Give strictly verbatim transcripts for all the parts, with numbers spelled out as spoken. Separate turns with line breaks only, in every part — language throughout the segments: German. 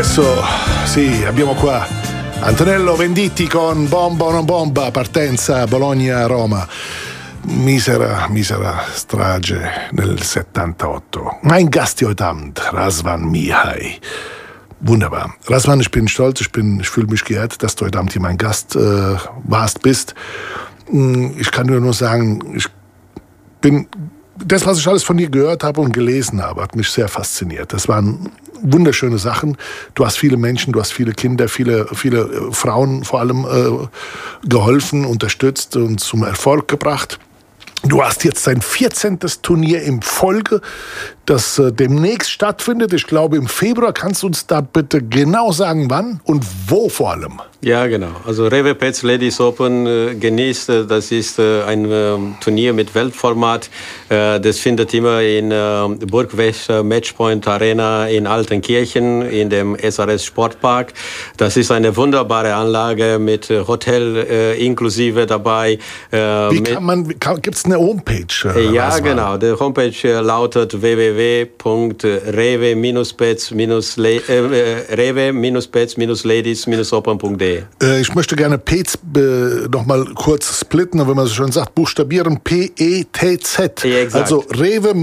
adesso sì, abbiamo qua Antonello Venditti con Bomba o non bomba, partenza Bologna-Roma. Misera, misera strage nel settantotto. Mein Gast heute Abend, Razvan Mihai. Wunderbar. Razvan, ich bin stolz, ich, bin, ich fühle mich geehrt, dass du heute Abend hier mein Gast äh, warst, bist. Ich kann dir nur sagen, ich bin, das, was ich alles von dir gehört habe und gelesen habe, hat mich sehr fasziniert. Das waren wunderschöne Sachen. Du hast viele Menschen, du hast viele Kinder, viele, viele Frauen vor allem äh, geholfen, unterstützt und zum Erfolg gebracht. Du hast jetzt dein vierzehntes Turnier in Folge, das äh, demnächst stattfindet. Ich glaube, im Februar. Kannst du uns da bitte genau sagen, wann und wo vor allem?
Ja, genau. Also Rewe Pets Ladies Open äh, genießt. Äh, das ist äh, ein äh, Turnier mit Weltformat. Äh, das findet immer in äh, Burgwäscher Matchpoint Arena in Altenkirchen in dem S R S Sportpark. Das ist eine wunderbare Anlage mit äh, Hotel äh, inklusive dabei. Äh,
Wie kann man? Gibt es eine Homepage? Äh,
ja, genau. Die Homepage äh, lautet w w w punkt rewe pets ladies open punkt d e.
Ich möchte gerne Pets äh, noch mal kurz splitten, wenn man so schön sagt, buchstabieren P E T Z.
Ja,
also Rewe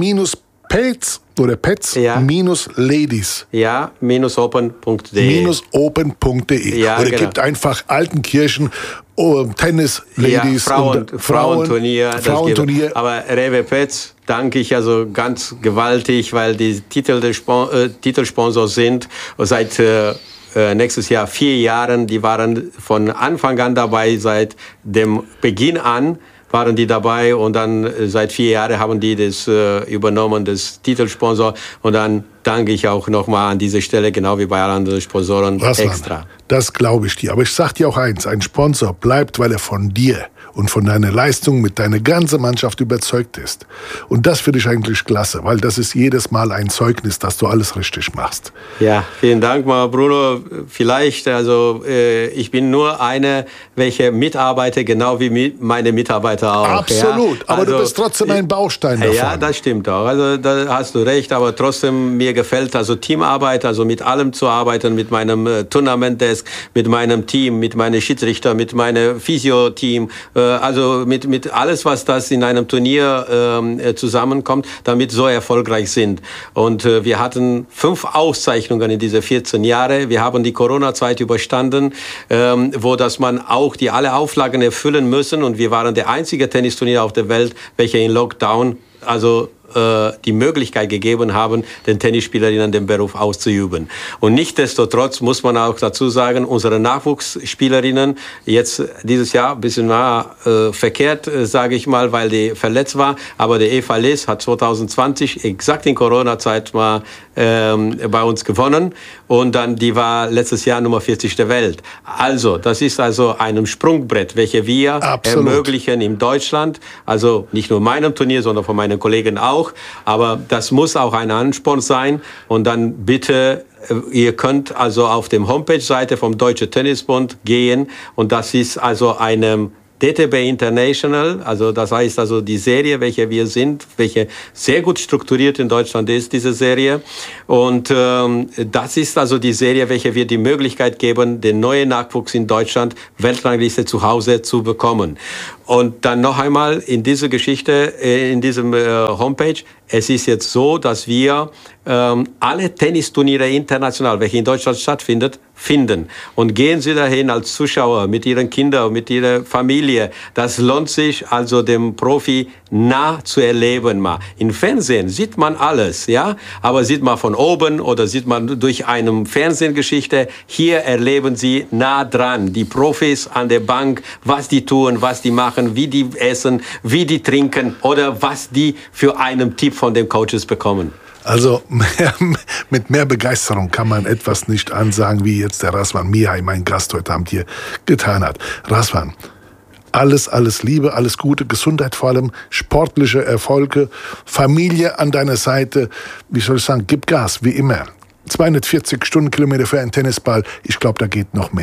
Pets oder Pets
ja.
minus Ladies.
Ja, minus open punkt d e.
minus open punkt d e.
Ja,
oder
genau.
gibt einfach Altenkirchen oh, Tennis Ladies
ja, Frauen,
und
Frauenturnier.
Frauenturnier.
Aber Rewe Pets danke ich also ganz gewaltig, weil die Titel der Spon- äh, Titelsponsor sind seit äh, nächstes Jahr vier Jahren. Die waren von Anfang an dabei, seit dem Beginn an waren die dabei und dann äh, seit vier Jahren haben die das äh, übernommen, das Titelsponsor. Und dann danke ich auch nochmal an dieser Stelle, genau wie bei allen anderen Sponsoren,
Was
extra.
Mann, das glaube ich dir. Aber ich sag dir auch eins, ein Sponsor bleibt, weil er von dir und von deiner Leistung mit deiner ganzen Mannschaft überzeugt ist. Und das finde ich eigentlich klasse, weil das ist jedes Mal ein Zeugnis, dass du alles richtig machst.
Ja, vielen Dank mal, Bruno. Vielleicht, also äh, ich bin nur eine, welche Mitarbeiter, genau wie mi- meine Mitarbeiter auch.
Absolut,
ja?
aber
also,
du bist trotzdem ein Baustein davon.
Ja, das stimmt auch. Also da hast du recht, aber trotzdem mir gefällt also Teamarbeit, also mit allem zu arbeiten, mit meinem äh, Tournamentdesk, mit meinem Team, mit meinen Schiedsrichter, mit meinem Physio-Team, äh, also mit, mit alles, was das in einem Turnier äh, zusammenkommt, damit so erfolgreich sind. Und äh, wir hatten fünf Auszeichnungen in diese vierzehn Jahre. Wir haben die Corona-Zeit überstanden, ähm, wo dass man auch die alle Auflagen erfüllen müssen. Und wir waren der einzige Tennisturnier auf der Welt, welcher in Lockdown also die Möglichkeit gegeben haben, den Tennisspielerinnen den Beruf auszuüben. Und nichtsdestotrotz muss man auch dazu sagen, unsere Nachwuchsspielerinnen, jetzt dieses Jahr ein bisschen mal, äh, verkehrt, äh, sage ich mal, weil die verletzt war, aber der Eva Liss hat zwanzig zwanzig exakt in Corona-Zeit mal ähm, bei uns gewonnen und dann die war letztes Jahr Nummer vierzig der Welt. Also, das ist also ein Sprungbrett, welches wir
Absolut.
ermöglichen in Deutschland, also nicht nur meinem Turnier, sondern von meinen Kollegen auch. Aber das muss auch ein Ansporn sein. Und dann bitte, ihr könnt also auf dem Homepage-Seite vom Deutschen Tennisbund gehen. Und das ist also eine D T B International, also das heißt also die Serie, welche wir sind, welche sehr gut strukturiert in Deutschland ist, diese Serie. Und ähm, das ist also die Serie, welche wir die Möglichkeit geben, den neuen Nachwuchs in Deutschland Weltrangliste zu Hause zu bekommen. Und dann noch einmal in dieser Geschichte, in diesem äh, Homepage, es ist jetzt so, dass wir ähm, alle Tennisturniere international, welche in Deutschland stattfindet, finden. Und gehen Sie dahin als Zuschauer mit Ihren Kindern, mit Ihrer Familie. Das lohnt sich also dem Profi nah zu erleben mal. Im Fernsehen sieht man alles, ja, aber sieht man von oben oder sieht man durch eine Fernsehgeschichte. Hier erleben Sie nah dran die Profis an der Bank, was die tun, was die machen, wie die essen, wie die trinken oder was die für einen Tipp von den Coaches bekommen.
Also mehr, mit mehr Begeisterung kann man etwas nicht ansagen, wie jetzt der Razvan Mihai, mein Gast heute Abend hier, getan hat. Razvan, alles, alles Liebe, alles Gute, Gesundheit vor allem, sportliche Erfolge, Familie an deiner Seite. Wie soll ich sagen, gib Gas, wie immer. zweihundertvierzig Stundenkilometer für einen Tennisball, ich glaube, da geht noch mehr.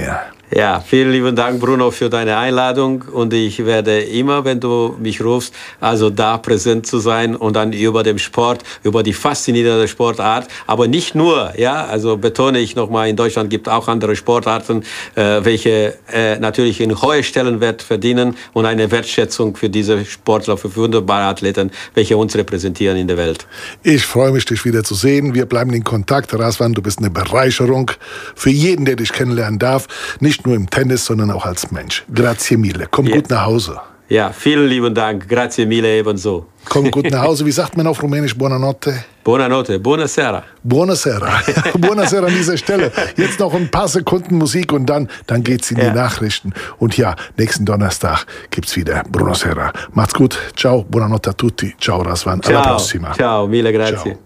Ja, vielen lieben Dank, Bruno, für deine Einladung. Und ich werde immer, wenn du mich rufst, also da präsent zu sein und dann über den Sport, über die faszinierende Sportart. Aber nicht nur, ja, also betone ich nochmal, in Deutschland gibt es auch andere Sportarten, äh, welche äh, natürlich einen hohen Stellenwert verdienen und eine Wertschätzung für diese Sportler, für wunderbare Athleten, welche uns repräsentieren in der Welt.
Ich freue mich, dich wieder zu sehen. Wir bleiben in Kontakt. Razvan, du bist eine Bereicherung für jeden, der dich kennenlernen darf. Nicht nur im Tennis, sondern auch als Mensch. Grazie mille. Komm
Ja.
gut nach Hause.
Ja, vielen lieben Dank. Grazie mille ebenso.
Komm gut nach Hause. Wie sagt man auf Rumänisch Buonanotte?
Buonanotte, buonasera.
Buonasera. Buonasera an dieser Stelle. Jetzt noch ein paar Sekunden Musik und dann, dann geht's in die
Ja.
Nachrichten. Und ja, nächsten Donnerstag gibt's wieder Buonasera. Macht's gut. Ciao. Buonanotte a tutti. Ciao, Razvan. Alla
Ciao,
prossima.
ciao, mille grazie.
Ciao.